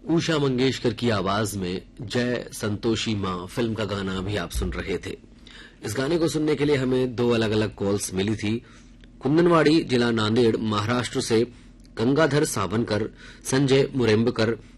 उषा मंगेशकर की आवाज में जय संतोषी मां फिल्म का गाना भी आप सुन रहे थे। इस गाने को सुनने के लिए हमें दो अलग अलग कॉल्स मिली थी। कुंदनवाड़ी, जिला नांदेड़, महाराष्ट्र से गंगाधर सावनकर, संजय मुरेम्बकर